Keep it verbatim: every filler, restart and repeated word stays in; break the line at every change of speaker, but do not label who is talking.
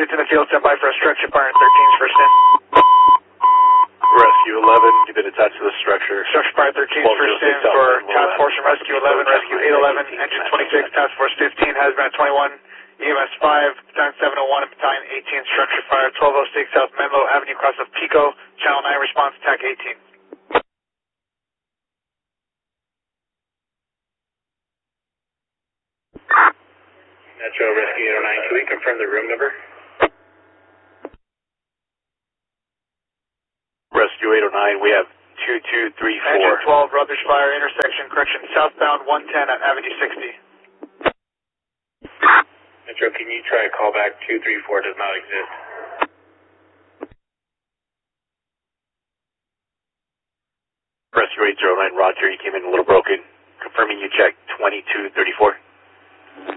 units in the field, stand by for a structure fire and thirteen's first in.
Rescue eleven, you've been attached to the structure.
Structure fire thirteen's first in for Task Force and Rescue eleven, Rescue eight eleven, Engine twenty-six, Task Force fifteen, Hazmat twenty-one, E M S five, Battalion seven oh one, and Battalion eighteen, structure fire twelve oh six South Menlo Avenue, cross of Pico, Channel nine response, attack eighteen.
Metro Rescue eight oh nine, can we confirm the room number?
Rescue eight oh nine, we have two two three four.
Engine twelve, rubbish fire, intersection, correction, southbound one ten at Avenue sixty.
Metro, can you try a callback? two three four does not exist.
Rescue eight oh nine, Roger, you came in a little broken. Confirming you checked twenty-two thirty-four.